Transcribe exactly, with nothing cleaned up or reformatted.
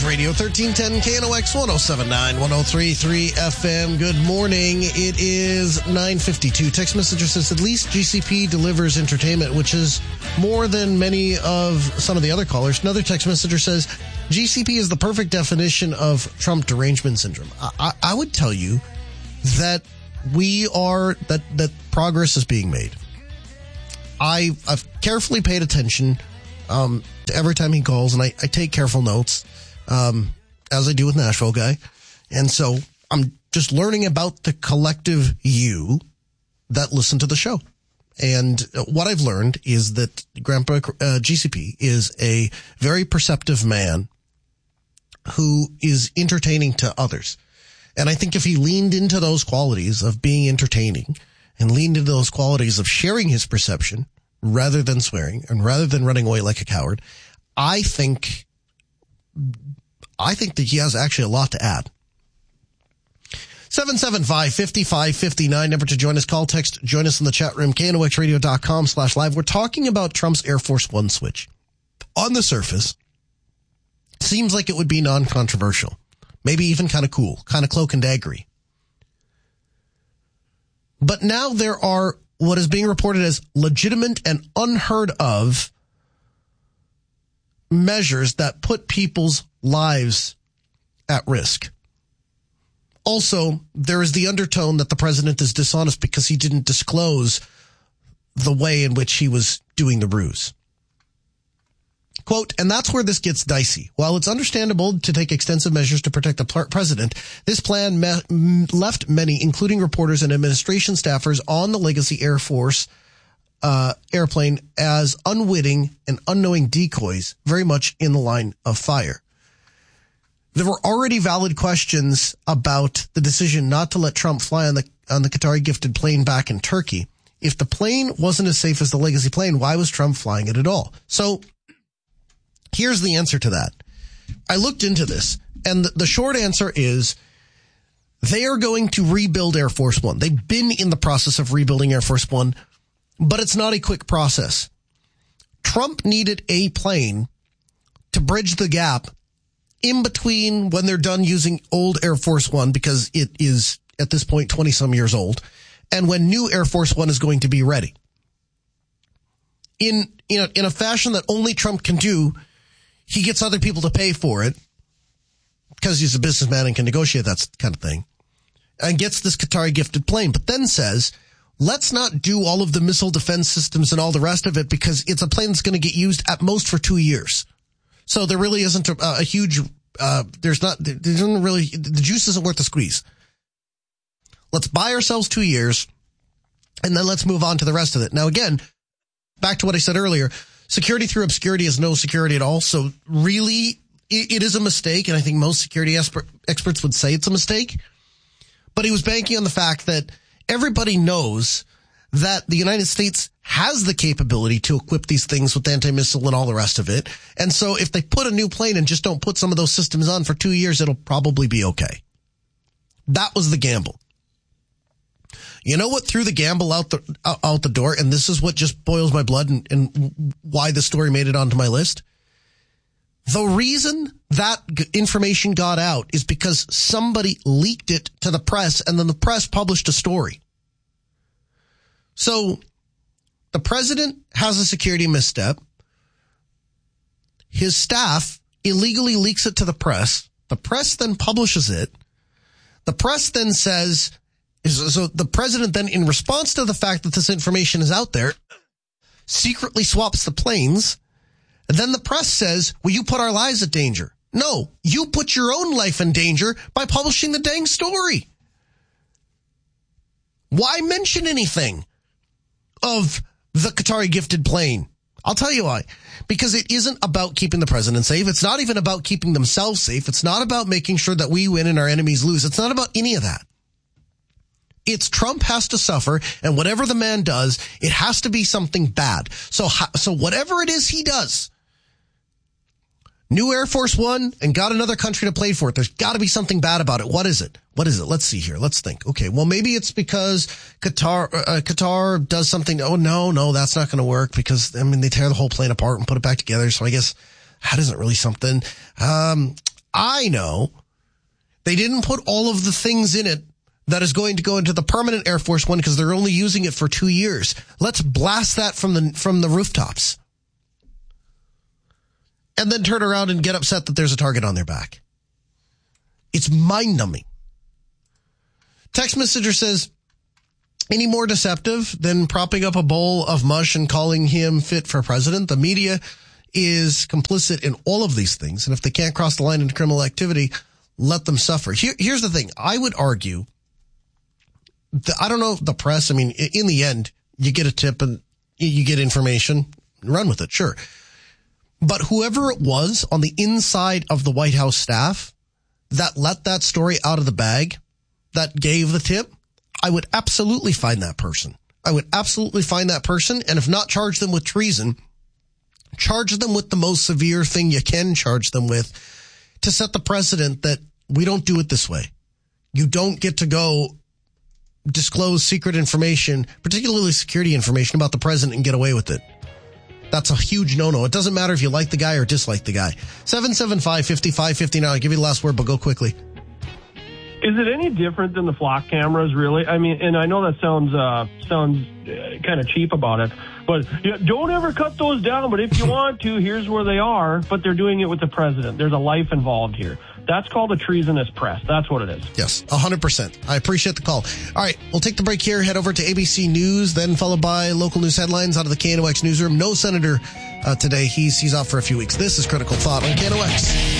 News Radio thirteen ten K N O X one oh seven point nine, one oh three point three F M. Good morning. It is nine fifty-two. Text messenger says, at least G C P delivers entertainment, which is more than many of some of the other callers. Another text messenger says, G C P is the perfect definition of Trump derangement syndrome. I, I, I would tell you that we are, that, that progress is being made. I, I've carefully paid attention um, to every time he calls, and I, I take careful notes, um, as I do with Nashville Guy. And so I'm just learning about the collective you that listen to the show. And what I've learned is that Grandpa uh, G C P is a very perceptive man who is entertaining to others. And I think if he leaned into those qualities of being entertaining and leaned into those qualities of sharing his perception rather than swearing and rather than running away like a coward, I think, I think that he has actually a lot to add. seven seven five, five five five nine, number to join us. Call, text, join us in the chat room, K N O X radio dot com slash live. We're talking about Trump's Air Force One switch. On the surface, seems like it would be non-controversial. Maybe even kind of cool, kind of cloak and daggery. But now there are what is being reported as legitimate and unheard of measures that put people's lives at risk. Also, there is the undertone that the president is dishonest because he didn't disclose the way in which he was doing the ruse. Quote, and that's where this gets dicey. While it's understandable to take extensive measures to protect the president, this plan me- left many, including reporters and administration staffers on the Legacy Air Force uh, airplane as unwitting and unknowing decoys, very much in the line of fire. There were already valid questions about the decision not to let Trump fly on the on the Qatari gifted plane back in Turkey. If the plane wasn't as safe as the Legacy plane, why was Trump flying it at all? So here's the answer to that. I looked into this, and the, the short answer is they are going to rebuild Air Force One. They've been in the process of rebuilding Air Force One, but it's not a quick process. Trump needed a plane to bridge the gap in between when they're done using old Air Force One, because it is at this point twenty some years old, and when new Air Force One is going to be ready. In, in a, in a fashion that only Trump can do, he gets other people to pay for it because he's a businessman and can negotiate that kind of thing, and gets this Qatari gifted plane, but then says, let's not do all of the missile defense systems and all the rest of it because it's a plane that's going to get used at most for two years. So there really isn't a, a huge, uh, there's not, there isn't really, the juice isn't worth the squeeze. Let's buy ourselves two years and then let's move on to the rest of it. Now, again, back to what I said earlier, security through obscurity is no security at all. So really, it, it is a mistake. And I think most security expert, experts would say it's a mistake. But he was banking on the fact that everybody knows that the United States has the capability to equip these things with anti-missile and all the rest of it. And so if they put a new plane and just don't put some of those systems on for two years, it'll probably be okay. That was the gamble. You know what threw the gamble out the out the door? And this is what just boils my blood and, and why the story made it onto my list. The reason that information got out is because somebody leaked it to the press, and then the press published a story. So the president has a security misstep. His staff illegally leaks it to the press. The press then publishes it. The press then says, so the president then, in response to the fact that this information is out there, secretly swaps the planes. And then the press says, well, you put our lives at danger. No, you put your own life in danger by publishing the dang story. Why mention anything of the Qatari gifted plane? I'll tell you why. Because it isn't about keeping the president safe. It's not even about keeping themselves safe. It's not about making sure that we win and our enemies lose. It's not about any of that. It's Trump has to suffer, and whatever the man does, it has to be something bad. So, so whatever it is he does, new Air Force One and got another country to play for it, there's got to be something bad about it. What is it? What is it? Let's see here. Let's think. Okay, well, maybe it's because Qatar, uh, Qatar does something. Oh, no, no, that's not going to work because, I mean, they tear the whole plane apart and put it back together. So I guess that isn't really something. Um, I know they didn't put all of the things in it that is going to go into the permanent Air Force One because they're only using it for two years. Let's blast that from the from the rooftops. And then turn around and get upset that there's a target on their back. It's mind-numbing. Text messenger says, any more deceptive than propping up a bowl of mush and calling him fit for president? The media is complicit in all of these things. And if they can't cross the line into criminal activity, let them suffer. Here, here's the thing. I would argue that, I don't know, the press, I mean, in the end, you get a tip and you get information, run with it, sure. But whoever it was on the inside of the White House staff that let that story out of the bag, that gave the tip, I would absolutely find that person. I would absolutely find that person, and if not charge them with treason, charge them with the most severe thing you can charge them with to set the precedent that we don't do it this way. You don't get to go disclose secret information, particularly security information about the president, and get away with it. That's a huge no-no. It doesn't matter if you like the guy or dislike the guy. seven seven five, five five five nine. I'll give you the last word, but go quickly. Is it any different than the flock cameras, really? I mean, and I know that sounds uh, sounds uh, kind of cheap about it, but you know, don't ever cut those down. But if you want to, here's where they are. But they're doing it with the president. There's a life involved here. That's called a treasonous press. That's what it is. Yes, one hundred percent. I appreciate the call. All right, we'll take the break here, head over to A B C News, then followed by local news headlines out of the K N O X newsroom. No Senator uh, today. He's, he's off for a few weeks. This is Critical Thought on K N O X.